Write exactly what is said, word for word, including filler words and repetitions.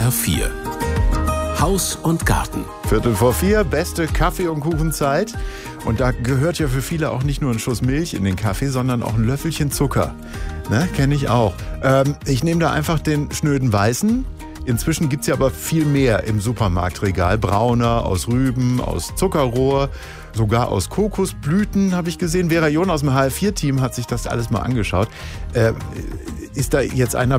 R vier. Haus und Garten. Viertel vor vier, beste Kaffee- und Kuchenzeit. Und da gehört ja für viele auch nicht nur ein Schuss Milch in den Kaffee, sondern auch ein Löffelchen Zucker. Ne, kenne ich auch. Ähm, ich nehme da einfach den schnöden Weißen. Inzwischen gibt's ja aber viel mehr im Supermarktregal. Brauner, aus Rüben, aus Zuckerrohr, sogar aus Kokosblüten habe ich gesehen. Vera John aus dem H R vier Team hat sich das alles mal angeschaut. Äh, ist da jetzt einer